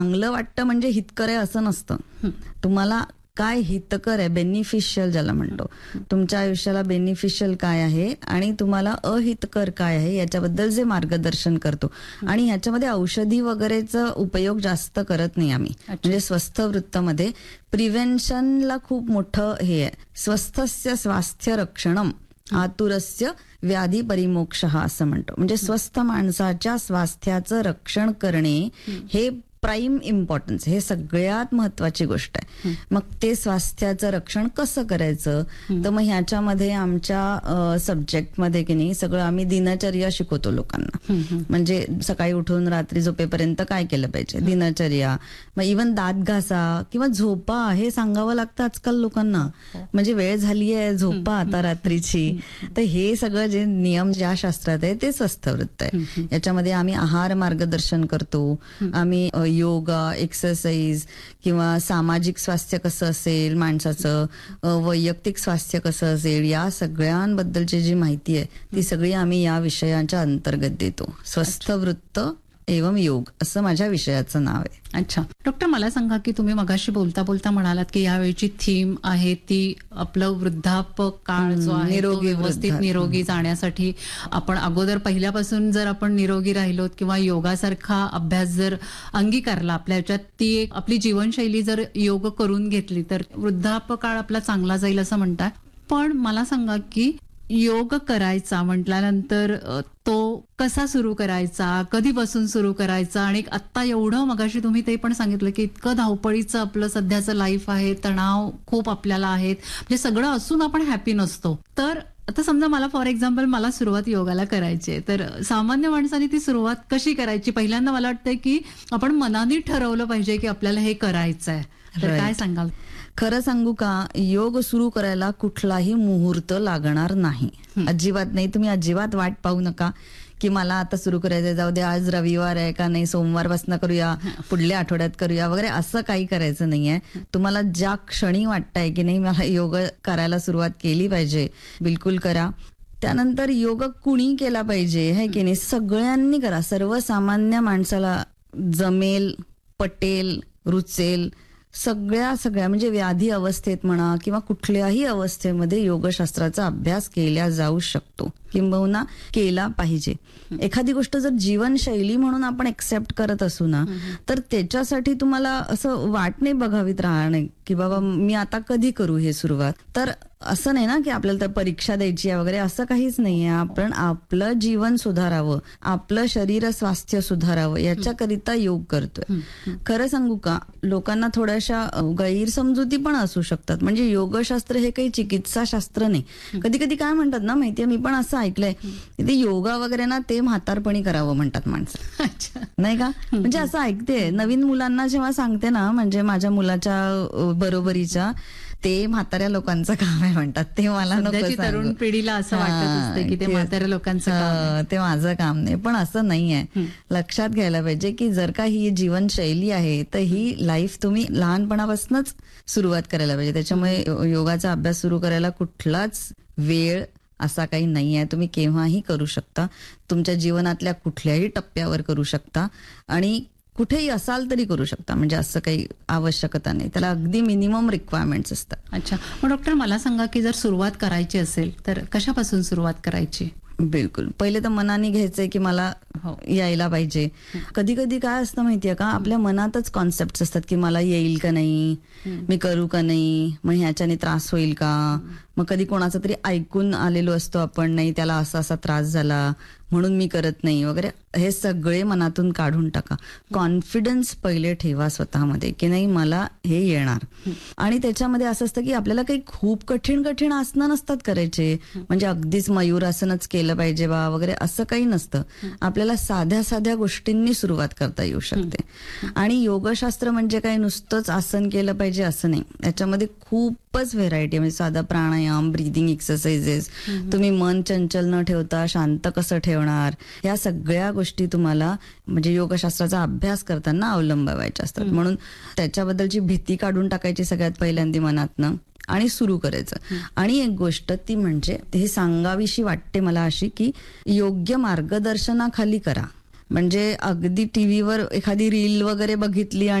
चांगलं वाटतं म्हणजे हितकर आहे असं नसतं. तुम्हाला काय हितकर आहे, बेनिफिशियल ज्याला म्हणतो, तुमच्या आयुष्याला बेनिफिशियल काय आहे आणि तुम्हाला अहितकर काय आहे याच्याबद्दल जे मार्गदर्शन करतो. आणि ह्याच्यामध्ये औषधी वगैरेचा उपयोग जास्त करत नाही आम्ही. म्हणजे स्वस्थ वृत्तमध्ये प्रिव्हेन्शनला खूप मोठं हे आहे. स्वस्थस्य स्वास्थ्य रक्षणम आतुरस्य व्याधी परिमोक्षः असं म्हणतो. म्हणजे स्वस्थ माणसाच्या स्वास्थ्याचं रक्षण करणे हे प्राईम इम्पॉर्टन्स, हे सगळ्यात महत्वाची गोष्ट आहे. मग ते स्वास्थ्याचं रक्षण कसं करायचं, तर मग ह्याच्यामध्ये आमच्या सब्जेक्टमध्ये की नाही सगळं आम्ही दिनचर्या शिकवतो लोकांना. म्हणजे सकाळी उठून रात्री झोपेपर्यंत काय केलं पाहिजे, दिनचर्या. मग इव्हन दात घासा किंवा झोपा हे सांगावं लागतं आजकाल लोकांना. म्हणजे वेळ झाली आहे, झोपा आता रात्रीची. तर हे सगळं जे नियम ज्या शास्त्रात आहे ते स्वस्थ वृत्त आहे. याच्यामध्ये आम्ही आहार मार्गदर्शन करतो, आम्ही योगा, एक्सरसाइज किंवा सामाजिक स्वास्थ्य कसं असेल माणसाचं, वैयक्तिक स्वास्थ्य कसं असेल, या सगळ्यांबद्दलची जी माहिती आहे ती सगळी आम्ही या विषयांच्या अंतर्गत देतो. स्वस्थ वृत्त एवं योग असं माझ्या विषयाचं नाव आहे. अच्छा डॉक्टर, मला सांगा की तुम्ही मगाशी बोलता बोलता म्हणालात की यावेळीची थीम आहे ती आपलं वृद्धापक काळ जो आहे तो व्यवस्थित निरोगी जाण्यासाठी आपण अगोदर पहिल्यापासून जर आपण निरोगी राहिलो किंवा योगासारखा अभ्यास जर अंगीकारला आपल्या ह्याच्यात, ती एक आपली जीवनशैली जर योग करून घेतली तर वृद्धापक काळ आपला चांगला जाईल असं म्हणताय. पण मला सांगा की योग करायचा म्हटल्यानंतर तो कसा सुरू करायचा, कधीपासून सुरू करायचा, आणि आता एवढं मगाशी तुम्ही ते पण सांगितलं की इतकं धावपळीचं आपलं सध्याचं लाईफ आहे, तणाव खूप आपल्याला आहेत, म्हणजे सगळं असून आपण हॅपी नसतो. तर आता समजा मला फॉर एक्झाम्पल मला सुरुवात योगाला करायची आहे, तर सामान्य माणसाने ती सुरुवात कशी करायची? पहिल्यांदा मला वाटतंय की आपण मनाने ठरवलं पाहिजे की आपल्याला हे करायचं आहे. तर काय सांगाल? खरं सांगू का, योग सुरू करायला कुठलाही मुहूर्त लागणार नाही, अजिबात नाही. तुम्ही अजिबात वाट पाहू नका की मला आता सुरू करायचंय, जाऊ दे आज रविवार आहे का नाही, सोमवारपासून करूया, पुढल्या आठवड्यात करूया वगैरे, असं काही करायचं नाहीये. तुम्हाला ज्या क्षणी वाटतंय की नाही मला योग करायला सुरुवात केली पाहिजे, बिलकुल करा. त्यानंतर योग कुणी केला पाहिजे है की नाही, सगळ्यांनी करा. सर्वसामान्य माणसाला जमेल, पटेल, रुचेल, सगळ्या म्हणजे व्याधी अवस्थेत म्हणा किंवा कुठल्याही अवस्थेमध्ये योगशास्त्राचा अभ्यास केला जाऊ शकतो, किंबहुना केला पाहिजे. एखादी गोष्ट जर जीवनशैली म्हणून आपण एक्सेप्ट करत असू ना, तर त्याच्यासाठी तुम्हाला असं वाट नाही बघावीत राहणार की बाबा मी आता कधी करू हे सुरुवात. तर असं नाही ना की आपल्याला तर परीक्षा द्यायची आहे वगैरे, असं काहीच नाहीये. आपण आपलं जीवन सुधारावं, आपलं शरीर स्वास्थ्य सुधारावं याच्याकरिता योग करतोय. खरं सांगू का, लोकांना थोड्याशा गैरसमजुती पण असू शकतात. म्हणजे योगशास्त्र हे काही चिकित्सा शास्त्र नाही. कधी कधी काय म्हणतात ना माहितीये, मी पण असं ऐकलंय ते योगा वगैरे ना ते म्हातारपणी करावं म्हणतात माणसं, नाही का? म्हणजे असं ऐकते नवीन मुलांना जेव्हा सांगते ना, म्हणजे माझ्या मुलाच्या बरोबरीच्या, ते म्हाताऱ्या लोकांचं काम आहे म्हणतात. ते मला नको, तरुण पिढीला असं वाटत असते की ते म्हाताऱ्या लोकांचं काम, ते माझं काम नाही. पण असं नाहीये. लक्षात घ्यायला पाहिजे की जर का ही जीवनशैली आहे तर ही लाईफ तुम्ही लहानपणापासूनच सुरुवात करायला पाहिजे. त्याच्यामुळे योगाचा अभ्यास सुरू करायला कुठलाच वेळ असा काही नाही आहे. तुम्ही केव्हाही करू शकता, तुमच्या जीवनातल्या कुठल्याही टप्प्यावर करू शकता आणि कुठेही असाल तरी करू शकता. म्हणजे असं काही आवश्यकता नाही, त्याला अगदी मिनिमम रिक्वायरमेंट्स असतात. अच्छा, मग डॉक्टर मला सांगा की जर सुरुवात करायची असेल तर कशापासून सुरुवात करायची? बिलकुल, पहिले तर मनाने घ्यायचंय की मला यायला पाहिजे. कधी कधी काय असतं माहितीये का, आपल्या मनातच कॉन्सेप्ट असतात की मला येईल का नाही, मी करू का नाही, मग ह्याच्याने त्रास होईल का. मग कधी कोणाचं तरी ऐकून आलेलो असतो आपण, नाही त्याला असा असा त्रास झाला म्हणून मी करत नाही वगैरे. हे सगळे मनातून काढून टाका. कॉन्फिडन्स पहिले ठेवा स्वतःमध्ये की नाही मला हे येणार. आणि त्याच्यामध्ये असं असतं की आपल्याला काही खूप कठीण आसनं नसतात करायचे. म्हणजे अगदीच मयूरासनच केलं पाहिजे बा वगैरे असं काही नसतं. आपल्याला साध्या साध्या गोष्टींनी सुरुवात करता येऊ शकते. आणि योगशास्त्र म्हणजे काही नुसतंच आसन केलं पाहिजे असं नाही, याच्यामध्ये खूपच व्हेरायटी. म्हणजे साधा प्राणायाम, ब्रीदिंग एक्सरसाइजेस, तुम्ही मन चंचल न ठेवता शांत कसं ठेवणार, या सगळ्या गोष्टी तुम्हाला म्हणजे योगशास्त्राचा अभ्यास करताना अवलंबावायच्या असतात. म्हणून त्याच्याबद्दलची भीती काढून टाकायची सगळ्यात पहिल्यांदा मनातनं आणि सुरू करायचं. आणि एक गोष्ट ती म्हणजे हे सांगावीशी वाटते मला अशी की योग्य मार्गदर्शनाखाली करा. म्हणजे अगदी टीव्हीवर एखादी रील वगैरे बघितली